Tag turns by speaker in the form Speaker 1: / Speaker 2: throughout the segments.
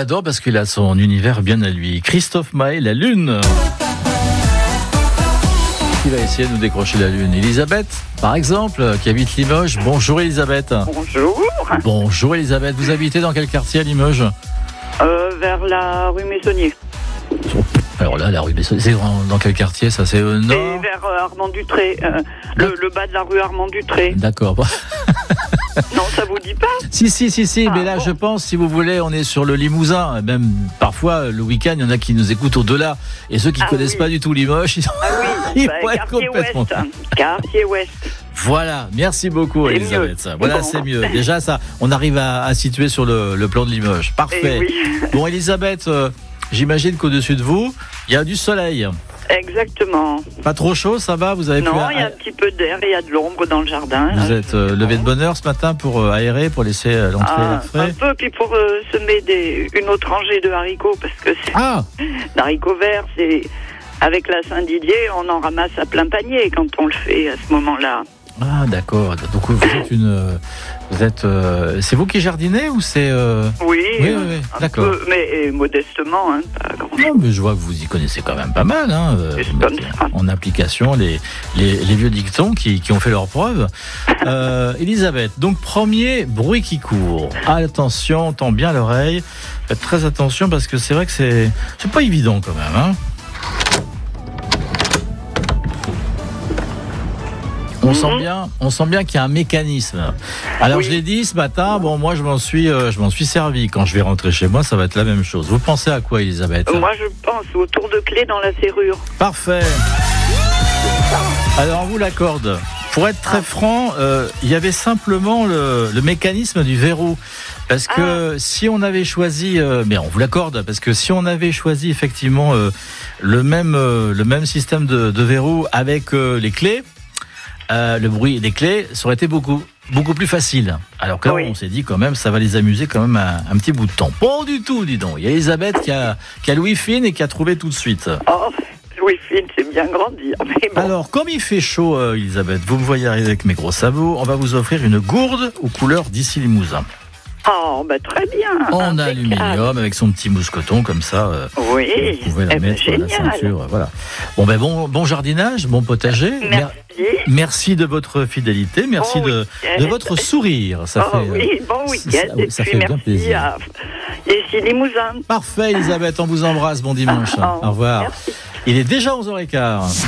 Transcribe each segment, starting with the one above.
Speaker 1: l'adore parce qu'il a son univers bien à lui. Christophe Maé, la Lune. Qui va essayer de nous décrocher la Lune? Elisabeth, par exemple, qui habite Limoges. Bonjour Elisabeth.
Speaker 2: Bonjour.
Speaker 1: Bonjour Elisabeth, vous habitez dans quel quartier à Limoges?
Speaker 2: Vers la rue Messonnier.
Speaker 1: Alors là, la rue Messonnier, c'est dans quel quartier ça? C'est au nord?
Speaker 2: C'est vers Armand Dutré, le bas de la rue Armand Dutré.
Speaker 1: D'accord.
Speaker 2: Non, ça vous dit pas?
Speaker 1: Si, mais là,
Speaker 2: bon.
Speaker 1: je pense, si vous voulez, on est sur le Limousin. Même parfois, le week-end, il y en a qui nous écoutent au-delà. Et ceux qui connaissent pas du tout Limoges, ils vont être complètement...
Speaker 2: Quartier Ouest.
Speaker 1: Voilà, merci beaucoup Elisabeth. Voilà, c'est mieux. Déjà, ça, on arrive à situer sur le plan de Limoges. Parfait.
Speaker 2: Oui.
Speaker 1: Bon, Elisabeth, j'imagine qu'au-dessus de vous, il y a du soleil.
Speaker 2: Exactement.
Speaker 1: Pas trop chaud, ça va? Vous avez
Speaker 2: Non, il y a un petit peu d'air, il y a de l'ombre dans le jardin.
Speaker 1: Vous êtes levé de bonne heure ce matin pour aérer, pour laisser l'entrée l'air frais?
Speaker 2: Un peu, puis pour semer une autre rangée de haricots, parce que c'est d'haricots verts, c'est avec la Saint-Didier, on en ramasse à plein panier quand on le fait à ce moment-là.
Speaker 1: Ah d'accord, donc vous êtes c'est vous qui jardinez ou c'est
Speaker 2: Oui,
Speaker 1: d'accord.
Speaker 2: Peu, mais modestement, pas grand-chose.
Speaker 1: Non, mais je vois que vous y connaissez quand même pas mal, en application les vieux dictons qui ont fait leurs preuves. Elisabeth, donc premier bruit qui court. Attention, tend bien l'oreille. Faites très attention parce que c'est vrai que c'est pas évident quand même, On sent bien qu'il y a un mécanisme. Alors je l'ai dit ce matin, moi je m'en suis servi. Quand je vais rentrer chez moi, ça va être la même chose. Vous pensez à quoi, Elisabeth?
Speaker 2: Moi je pense au tour de clé dans la serrure.
Speaker 1: Parfait. Alors on vous l'accorde. Pour être très franc, il y avait simplement le mécanisme du verrou. Parce que si on avait choisi, mais on vous l'accorde, parce que si on avait choisi effectivement le même système de verrou avec les clés, le bruit des clés, ça aurait été beaucoup plus facile. Alors que là, on s'est dit quand même, ça va les amuser quand même un petit bout de temps. Pas du tout, dis donc. Il y a Elisabeth qui a Louis Fine et qui a trouvé tout de suite.
Speaker 2: Oh, Louis Fine, c'est bien grandi. Mais bon.
Speaker 1: Alors, comme il fait chaud, Elisabeth, vous me voyez arriver avec mes gros sabots, on va vous offrir une gourde aux couleurs d'ici Limousin.
Speaker 2: Oh, très bien.
Speaker 1: En aluminium, avec son petit mousqueton, comme ça.
Speaker 2: Oui,
Speaker 1: vous pouvez la mettre à la ceinture. Voilà. Bon jardinage, bon potager. Merci de votre fidélité, merci de votre sourire.
Speaker 2: Bon week-end.
Speaker 1: Ça fait bien plaisir.
Speaker 2: Ici Limousin.
Speaker 1: Parfait, Elisabeth, on vous embrasse. Bon dimanche. Au revoir.
Speaker 2: Merci.
Speaker 1: Il est déjà 11h15.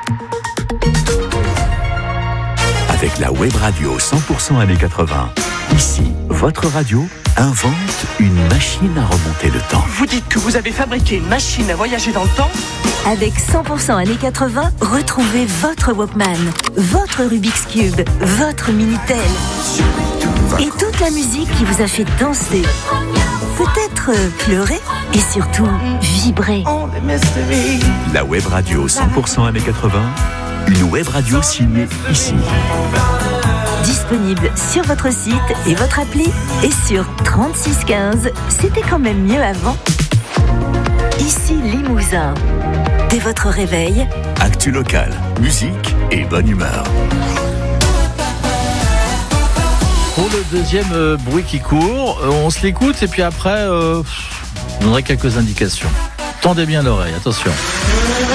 Speaker 3: Avec la web radio 100% années 80. Ici, votre radio invente une machine à remonter le temps.
Speaker 4: Vous dites que vous avez fabriqué une machine à voyager dans le temps?
Speaker 5: Avec 100% années 80, retrouvez votre Walkman, votre Rubik's Cube, votre Minitel. Et toute la musique qui vous a fait danser, peut-être pleurer et surtout vibrer.
Speaker 3: La web radio 100% années 80, une web radio signée ici.
Speaker 5: Disponible sur votre site et votre appli et sur 3615. C'était quand même mieux avant. Ici Limousin. Dès votre réveil,
Speaker 3: actu local, musique et bonne humeur.
Speaker 1: Pour le deuxième bruit qui court, on se l'écoute et puis après, je donnerai quelques indications. Tendez bien l'oreille, attention.